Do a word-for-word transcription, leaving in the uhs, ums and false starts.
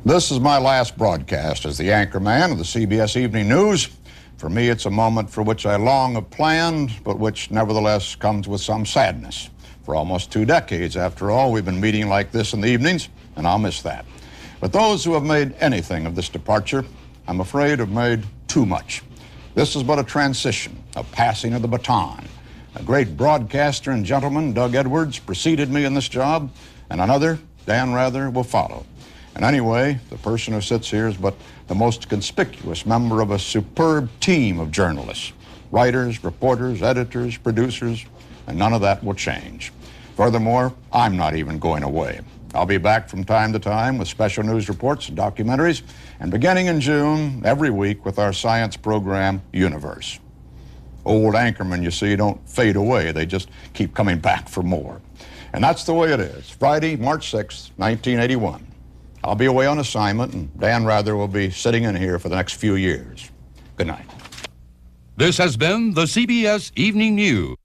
This is my last broadcast as the anchor man of the C B S Evening News. For me, it's a moment for which I long have planned, but which nevertheless comes with some sadness. For almost two decades, after all, we've been meeting like this in the evenings, and I'll miss that. But those who have made anything of this departure, I'm afraid, have made too much. This is but a transition, a passing of the baton. A great broadcaster and gentleman, Doug Edwards, preceded me in this job, and another, Dan Rather, will follow. And anyway, the person who sits here is but the most conspicuous member of a superb team of journalists, writers, reporters, editors, producers, and none of that will change. Furthermore, I'm not even going away. I'll be back from time to time with special news reports and documentaries, and beginning in June, every week with our science program, Universe. Old anchormen, you see, don't fade away. They just keep coming back for more. And that's the way it is. Friday, March sixth, nineteen eighty-one. I'll be away on assignment, and Dan Rather will be sitting in here for the next few years. Good night. This has been the C B S Evening News.